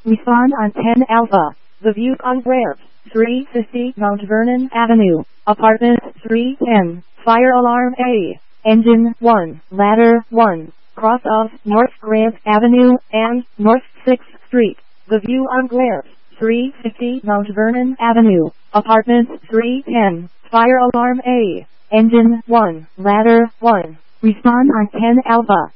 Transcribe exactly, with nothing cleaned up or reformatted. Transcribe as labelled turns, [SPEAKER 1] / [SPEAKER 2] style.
[SPEAKER 1] Respond on ten Alpha. The View on Ramp. three fifty Mount Vernon Avenue. Apartment three ten. Fire alarm A. Engine one. Ladder one. Cross off North Grant Avenue and North sixth Street. The View on Ramp. three fifty Mount Vernon Avenue. Apartment three ten. Fire alarm A. Engine one. Ladder one. Respond on ten Alpha.